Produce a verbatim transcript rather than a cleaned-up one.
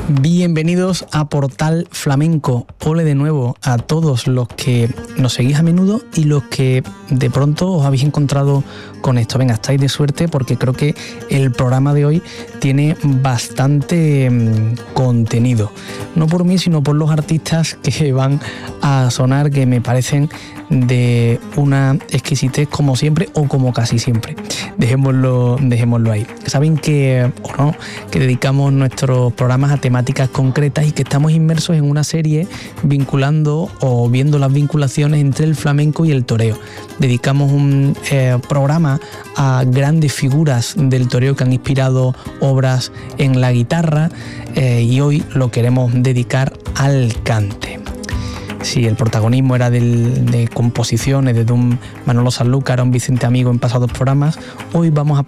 Bienvenidos a Portal Flamenco. Ole de nuevo a todos los que nos seguís a menudo y los que de pronto os habéis encontrado con esto. Venga, estáis de suerte porque creo que el programa de hoy tiene bastante mmm, contenido. No por mí, sino por los artistas que van a sonar, que me parecen de una exquisitez como siempre o como casi siempre. Dejémoslo, dejémoslo ahí. Saben que, o no, que dedicamos nuestros programas a temáticas concretas y que estamos inmersos en una serie vinculando o viendo las vinculaciones entre el flamenco y el toreo. Dedicamos un eh, programa a grandes figuras del toreo que han inspirado obras en la guitarra eh, y hoy lo queremos dedicar al cante. Si el protagonismo era del, de composiciones desde un Manolo Sanlúcar a un Vicente Amigo en pasados programas, hoy vamos a